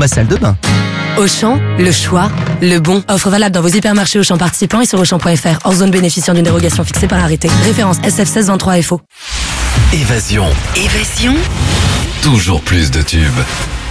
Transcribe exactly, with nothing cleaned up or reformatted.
ma salle de bain. Auchan, le choix, le bon. Offre valable dans vos hypermarchés Auchan participants et sur Auchan point F R. Hors zone bénéficiant d'une dérogation fixée par arrêté. Référence S F seize vingt-trois F O. Évasion. Évasion. Toujours plus de tubes.